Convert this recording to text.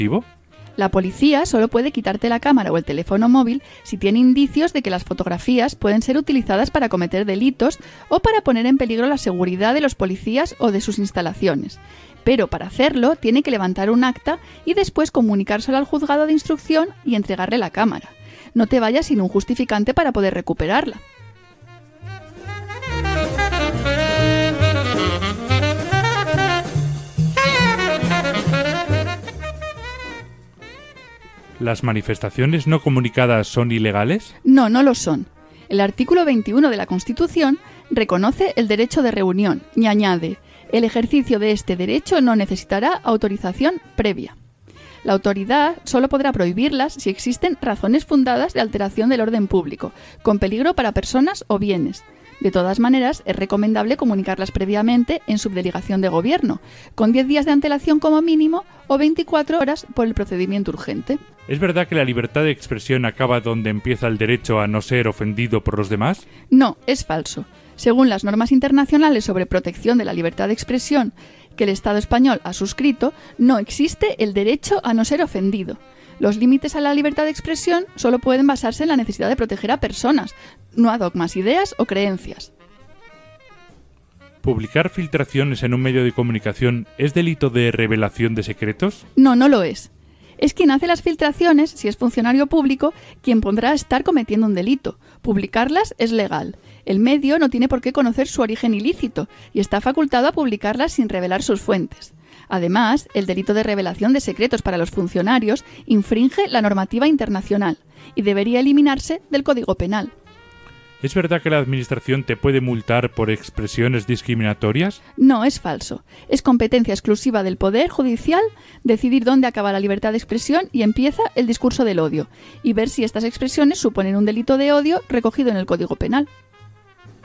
La policía solo puede quitarte la cámara o el teléfono móvil si tiene indicios de que las fotografías pueden ser utilizadas para cometer delitos o para poner en peligro la seguridad de los policías o de sus instalaciones. Pero para hacerlo tiene que levantar un acta y después comunicárselo al juzgado de instrucción y entregarle la cámara. No te vayas sin un justificante para poder recuperarla. ¿Las manifestaciones no comunicadas son ilegales? No, no lo son. El artículo 21 de la Constitución reconoce el derecho de reunión y añade: el ejercicio de este derecho no necesitará autorización previa. La autoridad solo podrá prohibirlas si existen razones fundadas de alteración del orden público, con peligro para personas o bienes. De todas maneras, es recomendable comunicarlas previamente en subdelegación de gobierno, con 10 días de antelación como mínimo o 24 horas por el procedimiento urgente. ¿Es verdad que la libertad de expresión acaba donde empieza el derecho a no ser ofendido por los demás? No, es falso. Según las normas internacionales sobre protección de la libertad de expresión que el Estado español ha suscrito, no existe el derecho a no ser ofendido. Los límites a la libertad de expresión solo pueden basarse en la necesidad de proteger a personas, no a dogmas, ideas o creencias. ¿Publicar filtraciones en un medio de comunicación es delito de revelación de secretos? No, no lo es. Es quien hace las filtraciones, si es funcionario público, quien podrá estar cometiendo un delito. Publicarlas es legal. El medio no tiene por qué conocer su origen ilícito y está facultado a publicarlas sin revelar sus fuentes. Además, el delito de revelación de secretos para los funcionarios infringe la normativa internacional y debería eliminarse del Código Penal. ¿Es verdad que la Administración te puede multar por expresiones discriminatorias? No, es falso. Es competencia exclusiva del Poder Judicial decidir dónde acaba la libertad de expresión y empieza el discurso del odio, y ver si estas expresiones suponen un delito de odio recogido en el Código Penal.